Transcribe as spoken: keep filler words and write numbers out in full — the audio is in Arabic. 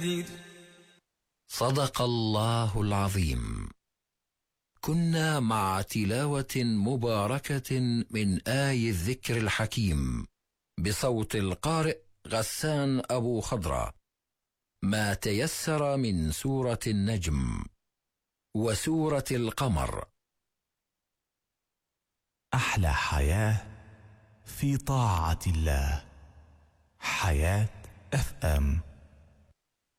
صدق الله العظيم. كنا مع تلاوة مباركة من آي الذكر الحكيم بصوت القارئ غسان أبو خضرة، ما تيسر من سورة النجم وسورة القمر. أحلى حياة في طاعة الله. حياة اف ام.